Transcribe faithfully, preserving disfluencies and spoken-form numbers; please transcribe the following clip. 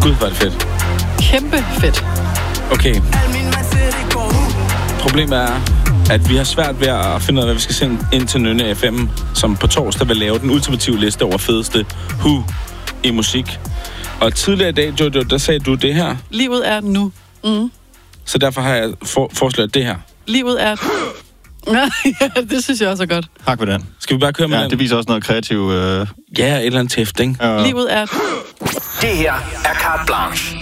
Gud, hvor er det fedt. Kæmpe fedt. Okay. Problemet er, at vi har svært ved at finde ud af, hvad vi skal sende ind til Nynne F M, som på torsdag vil lave den ultimative liste over fedeste Who i musik. Og tidligere i dag, Jojo, der sagde du det her. Livet er nu. Mm. Så derfor har jeg for, foreslået det her. Livet er... Ja, det synes jeg også er godt. Tak for den. Skal vi bare køre med ja, den? Det viser også noget kreativ... Øh... Ja, et eller andet tæft, ikke? Uh... Livet er... Det her er Carte Blanche.